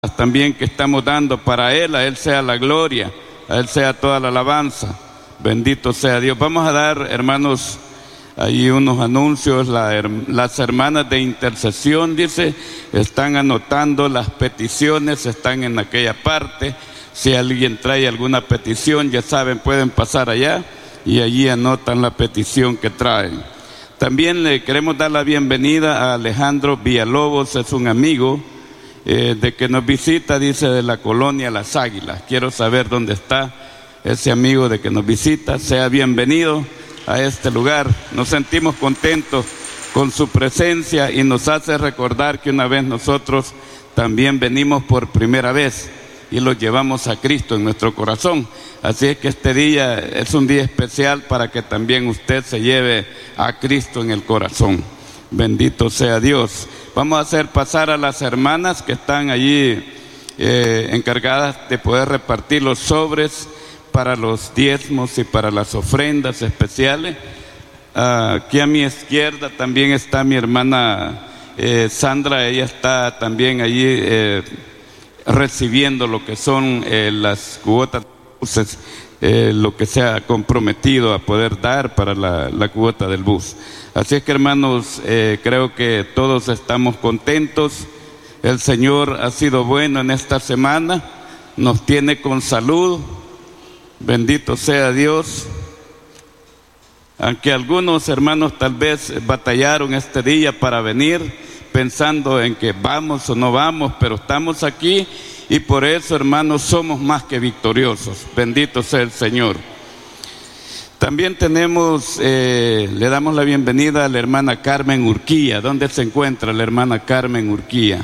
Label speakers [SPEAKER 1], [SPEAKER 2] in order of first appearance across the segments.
[SPEAKER 1] también que estamos dando para Él, a Él sea la gloria, a Él sea toda la alabanza. Bendito sea Dios. Vamos a dar, hermanos, ahí unos anuncios. Las hermanas de intercesión, dice, están anotando las peticiones, están en aquella parte. Si alguien trae alguna petición, ya saben, pueden pasar allá y allí anotan la petición que traen. También le queremos dar la bienvenida a Alejandro Villalobos, es un amigo de que nos visita, dice, de la colonia Las Águilas. Quiero saber dónde está ese amigo de que nos visita. Sea bienvenido a este lugar. Nos sentimos contentos con su presencia y nos hace recordar que una vez nosotros también venimos por primera vez y lo llevamos a Cristo en nuestro corazón. Así es que este día es un día especial para que también usted se lleve a Cristo en el corazón. Bendito sea Dios. Vamos a hacer pasar a las hermanas que están allí encargadas de poder repartir los sobres para los diezmos y para las ofrendas especiales. Aquí a mi izquierda también está mi hermana Sandra. Ella está también allí recibiendo lo que son las cuotas, lo que se ha comprometido a poder dar para la cuota del bus. Así es que, hermanos, creo que todos estamos contentos. El Señor ha sido bueno en esta semana, nos tiene con salud. Bendito sea Dios. Aunque algunos hermanos tal vez batallaron este día para venir, pensando en que vamos o no vamos, pero estamos aquí y por eso, hermanos, somos más que victoriosos. Bendito sea el Señor. También tenemos, le damos la bienvenida a la hermana Carmen Urquía. ¿Dónde se encuentra la hermana Carmen Urquía?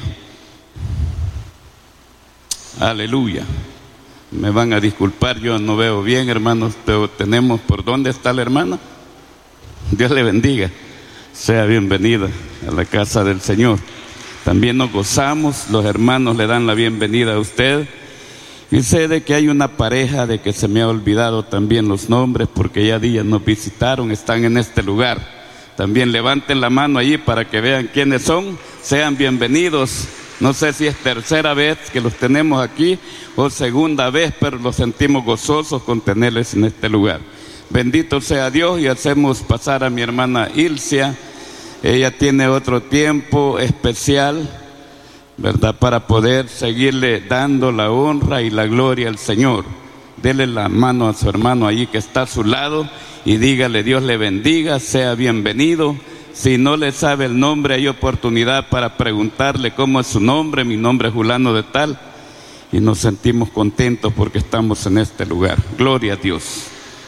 [SPEAKER 1] Aleluya. Me van a disculpar, yo no veo bien, hermanos, pero tenemos, ¿por dónde está la hermana? Dios le bendiga. Sea bienvenida a la casa del Señor. También nos gozamos, los hermanos le dan la bienvenida a usted. Y sé de que hay una pareja de que se me ha olvidado también los nombres, porque ya días nos visitaron, están en este lugar. También levanten la mano allí para que vean quiénes son. Sean bienvenidos. No sé si es tercera vez que los tenemos aquí o segunda vez, pero los sentimos gozosos con tenerles en este lugar. Bendito sea Dios. Y hacemos pasar a mi hermana Ilcia. Ella tiene otro tiempo especial, ¿verdad?, para poder seguirle dando la honra y la gloria al Señor. Dele la mano a su hermano allí que está a su lado y dígale: Dios le bendiga, sea bienvenido. Si no le sabe el nombre, hay oportunidad para preguntarle cómo es su nombre. Mi nombre es Julano de tal. Y nos sentimos contentos porque estamos en este lugar. Gloria a Dios.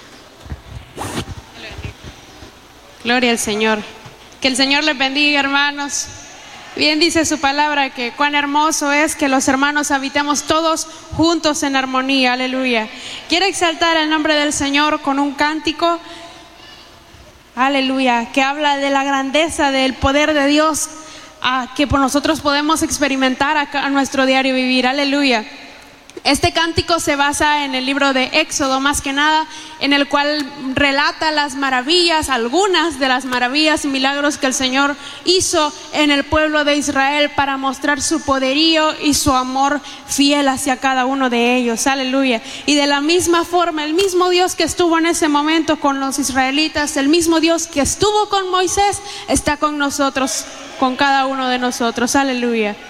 [SPEAKER 2] Gloria al Señor. Que el Señor les bendiga, hermanos. Bien dice su palabra que cuán hermoso es que los hermanos habitemos todos juntos en armonía. Aleluya. Quiero exaltar el nombre del Señor con un cántico, aleluya, que habla de la grandeza del poder de Dios que por nosotros podemos experimentar acá en nuestro diario vivir. Aleluya. Este cántico se basa en el libro de Éxodo, más que nada, en el cual relata las maravillas, algunas de las maravillas y milagros que el Señor hizo en el pueblo de Israel para mostrar su poderío y su amor fiel hacia cada uno de ellos. Aleluya. Y de la misma forma, el mismo Dios que estuvo en ese momento con los israelitas, el mismo Dios que estuvo con Moisés, está con nosotros, con cada uno de nosotros. Aleluya.